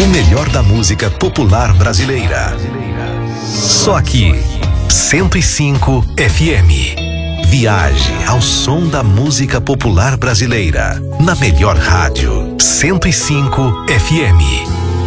O melhor da música popular brasileira. Só aqui, 105 FM. Viaje ao som da música popular brasileira. Na melhor rádio, 105 FM.